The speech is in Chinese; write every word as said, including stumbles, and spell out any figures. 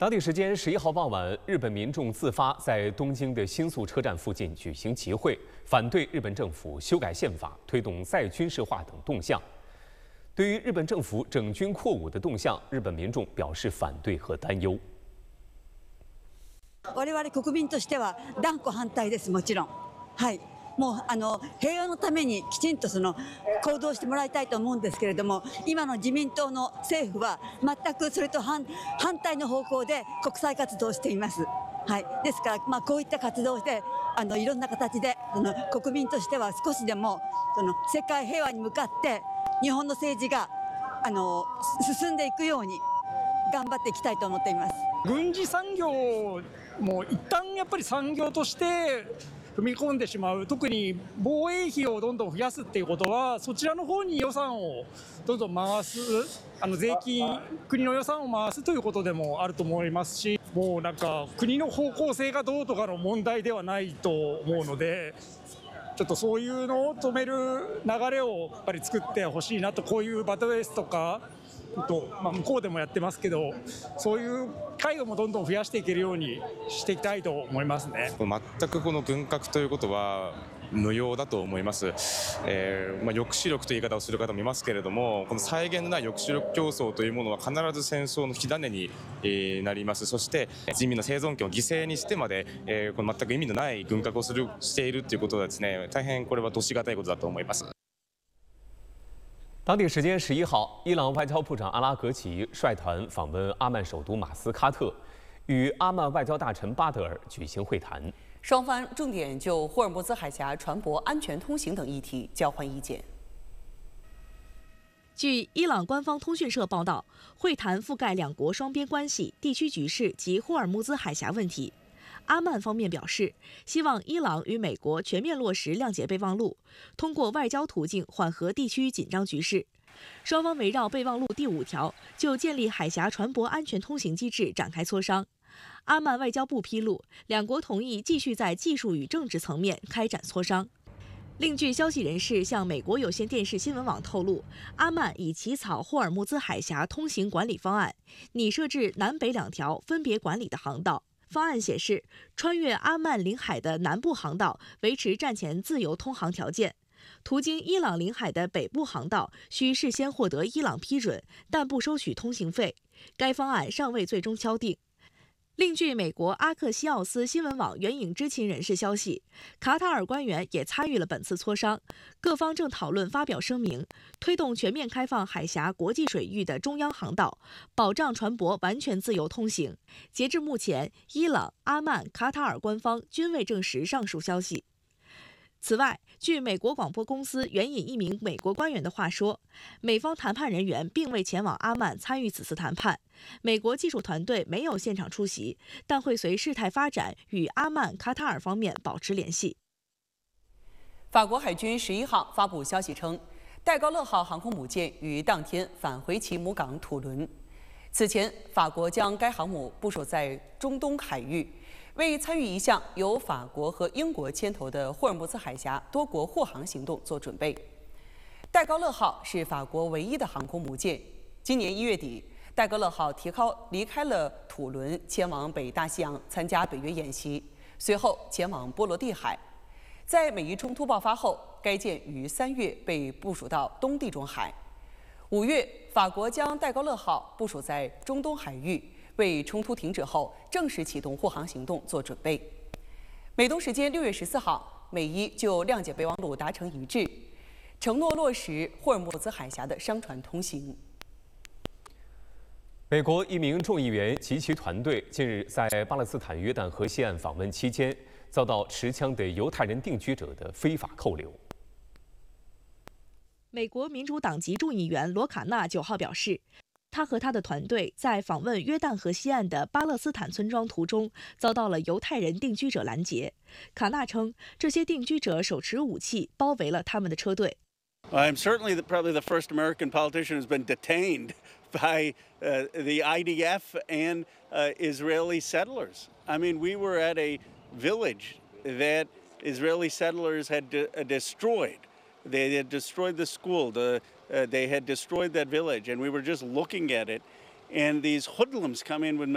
当地时间十一号傍晚，日本民众自发在东京的新宿车站附近举行集会，反对日本政府修改宪法、推动再军事化等动向。对于日本政府整军扩武的动向，日本民众表示反对和担忧。 我々国民としては断固反対です。もちろん、はい。もうあの平和のためにきちんとその行動してもらいたいと思うんですけれども、今の自民党の政府は全くそれと 反, 反対の方向で国際活動をしています。はい、ですから、まあ、こういった活動であのいろんな形でその国民としては少しでもその世界平和に向かって日本の政治があの進んでいくように頑張っていきたいと思っています。 軍事産業も一旦やっぱり産業として踏み込んでしまう、特に防衛費をどんどん増やすっていうことは、そちらの方に予算をどんどん回す、あの税金、国の予算を回すということでもあると思いますし、もうなんか国の方向性がどうとかの問題ではないと思うので、ちょっとそういうのを止める流れをやっぱり作ってほしいなと、こういうバトレースとか。とまあ、向こうでもやってますけど、そういう会をもどんどん増やしていけるようにしていきたいと思いますね。 全くこの軍拡ということは無用だと思います。えーまあ、抑止力という言い方をする方もいますけれども、この際限のない抑止力競争というものは必ず戦争の火種になります。そして人民の生存権を犠牲にしてまで、えー、この全く意味のない軍拡をするしているということはですね、大変これは度しがたいことだと思います。 当地时间十一号，伊朗外交部长阿拉格齐率团访问阿曼首都马斯喀特，与阿曼外交大臣巴德尔举行会谈。 双方重点就霍尔木兹海峡船舶安全通行等议题交换意见。 据伊朗官方通讯社报道，会谈覆盖两国双边关系、地区局势及霍尔木兹海峡问题。阿曼方面表示，希望伊朗与美国全面落实谅解备忘录，通过外交途径缓和地区紧张局势。双方围绕备忘录第五条就建立海峡船舶安全通行机制展开磋商。阿曼外交部披露，两国同意继续在技术与政治层面开展磋商。另据消息人士向美国有线电视新闻网透露，阿曼已起草霍尔木兹海峡通行管理方案，拟设置南北两条分别管理的航道。方案显示，穿越阿曼领海的南部航道维持战前自由通航条件，途经伊朗领海的北部航道需事先获得伊朗批准，但不收取通行费。该方案尚未最终敲定。另据美国阿克西奥斯新闻网援引知情人士消息，卡塔尔官员也参与了本次磋商，各方正讨论发表声明，推动全面开放海峡国际水域的中央航道，保障船舶完全自由通行。截至目前，伊朗、阿曼、卡塔尔官方均未证实上述消息。此外，据美国广播公司援引一名美国官员的话说，美方谈判人员并未前往阿曼参与此次谈判，美国技术团队没有现场出席，但会随事态发展与阿曼、卡塔尔方面保持联系。 法国海军十一号发布消息称，戴高乐号航空母舰于当天返回其母港土伦。此前，法国将该航母部署在中东海域，为参与一项由法国和英国牵头的霍尔木兹海峡多国护航行动做准备。戴高乐号是法国唯一的航空母舰。今年一月底，戴高乐号提高离开了土伦，前往北大西洋参加北约演习，随后前往波罗的海。在美伊冲突爆发后，该舰于三月被部署到东地中海。五月，法国将戴高乐号部署在中东海域，为冲突停止后正式启动护航行动做准备。美东时间六月十四号，美伊就谅解备忘录达成一致，承诺落实霍尔木兹海峡的商船通行。 美国一名众议员及其团队近日在巴勒斯坦约旦河西岸访问期间，遭到持枪的犹太人定居者的非法扣留。 美国民主党籍众议员罗卡纳九号表示，他和他的团队在访问约旦河西岸的巴勒斯坦村庄途中，遭到了犹太人定居者拦截。卡纳称，这些定居者手持武器，包围了他们的车队。 I'm certainly the, probably the first American politician who's been detained by uh, the I D F and uh, Israeli settlers. I mean, we were at a village that Israeli settlers had de- uh, destroyed. They had destroyed the school. The, uh, they had destroyed that village, and we were just looking at it. And these hoodlums come in with